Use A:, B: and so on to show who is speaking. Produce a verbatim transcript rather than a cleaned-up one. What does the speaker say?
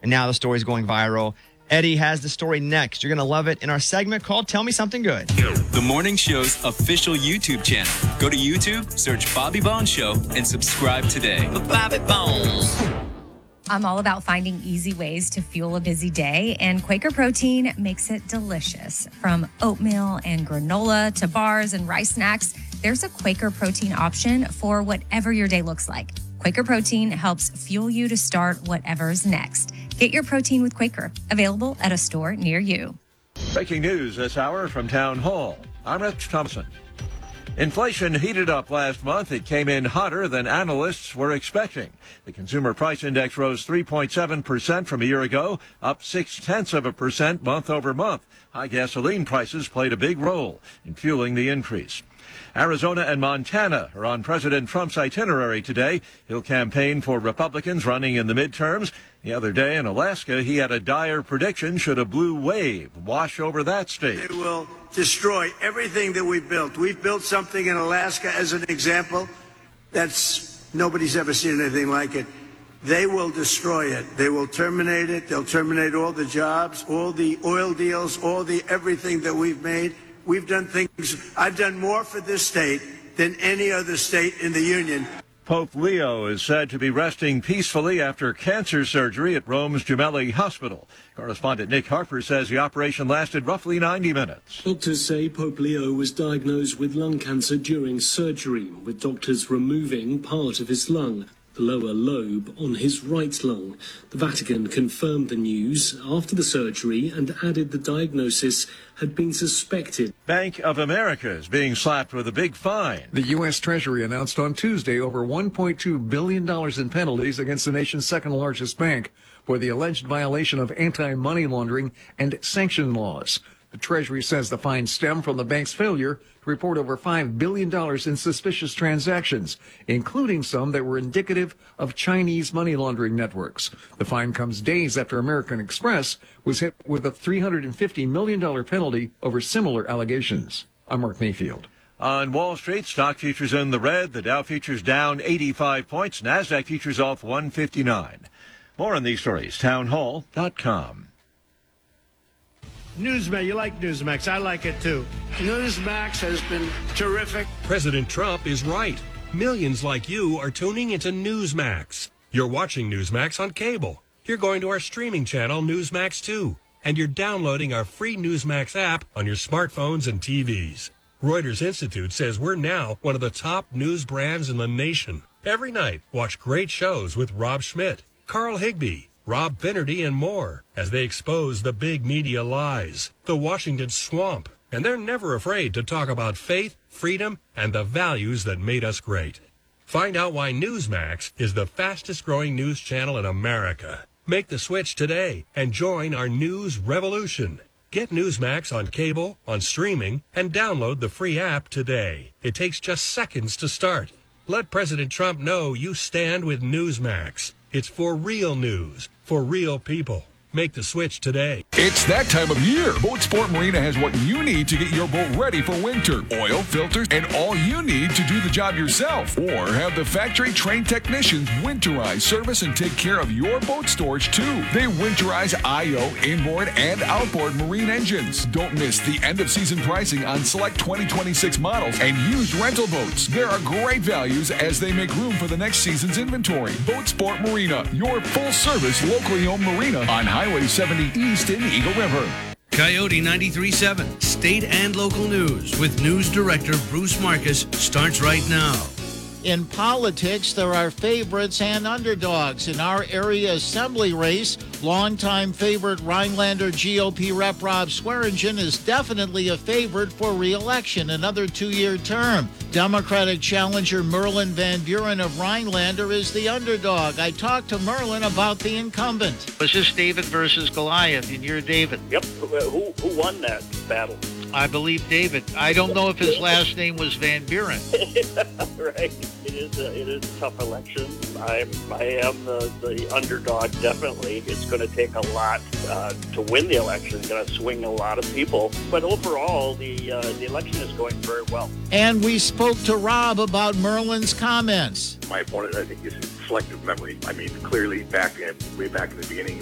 A: and now the story's going viral. Eddie has the story next. You're going to love it in our segment called Tell Me Something Good.
B: The morning show's official YouTube channel. Go to YouTube, search Bobby Bones Show, and subscribe today. Bobby Bones.
C: I'm all about finding easy ways to fuel a busy day, and Quaker Protein makes it delicious. From oatmeal and granola to bars and rice snacks, there's a Quaker Protein option for whatever your day looks like. Quaker Protein helps fuel you to start whatever's next. Get your protein with Quaker, available at a store near you.
D: Breaking news this hour from Town Hall. I'm Rich Thompson. Inflation heated up last month. It came in hotter than analysts were expecting. The Consumer Price Index rose three point seven percent from a year ago, up six-tenths of a percent month over month. High gasoline prices played a big role in fueling the increase. Arizona and Montana are on President Trump's itinerary today. He'll campaign for Republicans running in the midterms. The other day in Alaska, he had a dire prediction should a blue wave wash over that state.
E: It will destroy everything that we've built. We've built something in Alaska, as an example, that's nobody's ever seen anything like it. They will destroy it. They will terminate it. They'll terminate all the jobs, all the oil deals, all the everything that we've made. We've done things. I've done more for this state than any other state in the union.
D: Pope Leo is said to be resting peacefully after cancer surgery at Rome's Gemelli Hospital. Correspondent Nick Harper says the operation lasted roughly ninety minutes.
F: Doctors say Pope Leo was diagnosed with lung cancer during surgery, with doctors removing part of his lung, the lower lobe on his right lung. The Vatican confirmed the news after the surgery and added the diagnosis had been suspected.
D: Bank of America is being slapped with a big fine.
G: The U S. Treasury announced on Tuesday over one point two billion dollars in penalties against the nation's second largest bank for the alleged violation of anti-money laundering and sanction laws. The Treasury says the fines stem from the bank's failure to report over five billion dollars in suspicious transactions, including some that were indicative of Chinese money laundering networks. The fine comes days after American Express was hit with a three hundred fifty million dollars penalty over similar allegations. I'm Mark Mayfield.
D: On Wall Street, stock futures in the red. The Dow futures down eighty-five points. NASDAQ futures off one fifty-nine. More on these stories, town hall dot com.
H: Newsmax, you like Newsmax. I like it too. Newsmax has been terrific.
I: President Trump is right. Millions like you are tuning into Newsmax. You're watching Newsmax on cable. You're going to our streaming channel, Newsmax two. And you're downloading our free Newsmax app on your smartphones and T Vs. Reuters Institute says we're now one of the top news brands in the nation. Every night, watch great shows with Rob Schmidt, Carl Higbie, Rob Finnerty, and more as they expose the big media lies, the Washington swamp, and they're never afraid to talk about faith, freedom, and the values that made us great. Find out why Newsmax is the fastest growing news channel in America. Make the switch today and join our news revolution. Get Newsmax on cable, on streaming, and download the free app today. It takes just seconds to start. Let President Trump know you stand with Newsmax. It's for real news, for real people. Make the switch today.
J: It's that time of year. Boat Sport Marina has what you need to get your boat ready for winter. Oil, filters, and all you need to do the job yourself. Or have the factory-trained technicians winterize, service, and take care of your boat storage, too. They winterize I O, inboard, and outboard marine engines. Don't miss the end-of-season pricing on select twenty twenty-six models and used rental boats. There are great values as they make room for the next season's inventory. Boat Sport Marina, your full-service, locally owned marina on Highway seventy East in Eagle River.
K: Coyote ninety-three point seven, state and local news with News Director Bruce Marcus starts right now.
L: In politics, there are favorites and underdogs. In our area assembly race, longtime favorite Rhinelander G O P Rep Rob Swearingen is definitely a favorite for re-election, another two-year term. Democratic challenger Merlin Van Buren of Rhinelander is the underdog. I talked to Merlin about the incumbent.
M: Was this David versus Goliath, and you're David?
N: Yep. Who, who won that battle?
M: I believe David. I don't know if his last name was Van Buren.
N: Right. It is a, it is a tough election. I'm, I am the, the underdog, definitely. It's going to take a lot uh, to win the election. It's going to swing a lot of people. But overall, the, uh, the election is going very well.
L: And we spoke to Rob about Merlin's comments.
O: My opponent, I think, is selective memory. I mean, clearly back in, way back in the beginning,